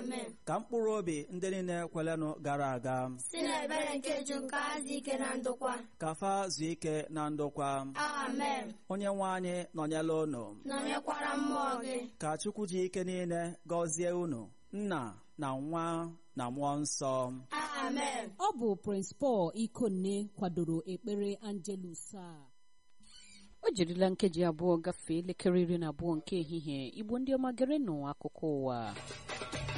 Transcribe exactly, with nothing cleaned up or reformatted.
amen. Ka mkpụrụ obi ndị niile kwelenụ gara aga Si n'ebere nke ju nke azụ ike na ndokwa. ka fa zuo ike na ndokwa. Amen. Onye nwe anyị nọnyela unu. Nọnyekwara mmụọ gị. Ka Chukwu ji ike niile gọzie unu, Nna na Nwa na Mmụọ Nsọ. Amen. Ọ bụ Prince Paul Ikonne kwadoro ekpere Angelus a. O jirila nkeji abụọ gafee elekere iri na abụọ nke ehihie. Igbo ndị ọma, gerenụ akụkọ ụwa.